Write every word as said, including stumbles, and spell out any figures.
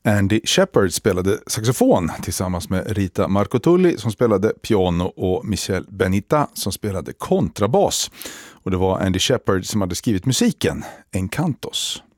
Andy Shepard spelade saxofon tillsammans med Rita Marcotulli som spelade piano och Michel Benita som spelade kontrabas. Och det var Andy Shepard som hade skrivit musiken, Encantos.